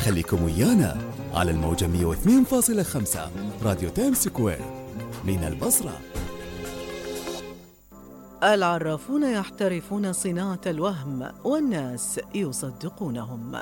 خليكم ويانا على الموجة 102.5 راديو تايم سكوير من البصرة. العرافون يحترفون صناعة الوهم والناس يصدقونهم.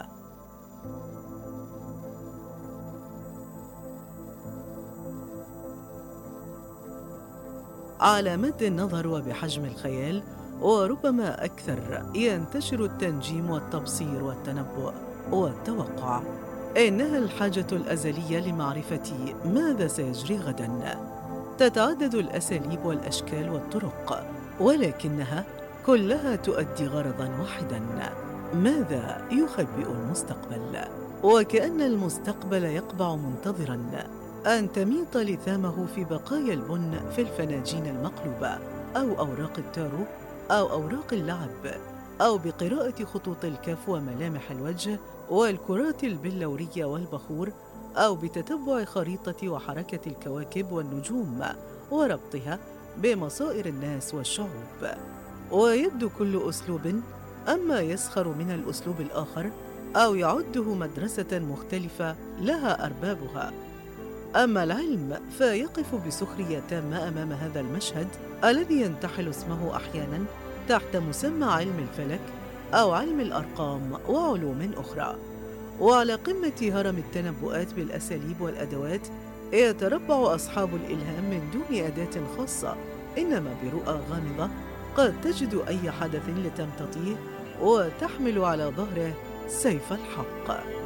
على مد النظر وبحجم الخيال وربما أكثر ينتشر التنجيم والتبصير والتنبؤ والتوقع. إنها الحاجة الأزلية لمعرفة ماذا سيجري غداً. تتعدد الأساليب والأشكال والطرق، ولكنها كلها تؤدي غرضاً واحداً: ماذا يخبئ المستقبل؟ وكأن المستقبل يقبع منتظراً أن تميط لثامه في بقايا البن في الفناجين المقلوبة، أو أوراق التارو، أو أوراق اللعب، أو بقراءة خطوط الكف وملامح الوجه والكرات البلورية والبخور، أو بتتبع خريطة وحركة الكواكب والنجوم وربطها بمصائر الناس والشعوب. ويبدو كل أسلوب أما يسخر من الأسلوب الآخر أو يعده مدرسة مختلفة لها أربابها. أما العلم فيقف بسخرية تامة أمام هذا المشهد الذي ينتحل اسمه أحياناً تحت مسمى علم الفلك أو علم الأرقام وعلوم أخرى. وعلى قمة هرم التنبؤات بالأساليب والأدوات يتربع أصحاب الإلهام من دون أداة خاصة، إنما برؤى غامضة قد تجد أي حدث لتمتطيه وتحمل على ظهره سيف الحق.